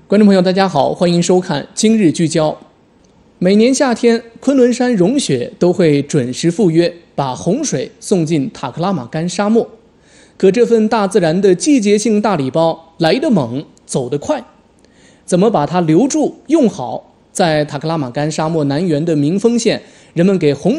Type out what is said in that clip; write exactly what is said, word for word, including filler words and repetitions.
观众朋友大家好，欢迎收看今日聚焦。每年夏天，昆仑山融雪都会准时赴约，把洪水送进塔克拉玛干沙漠。可这份大自然的季节性大礼包来得猛，走得快，怎么把它留住用好？在塔克拉玛干沙漠南缘的鸣峰县，人们给洪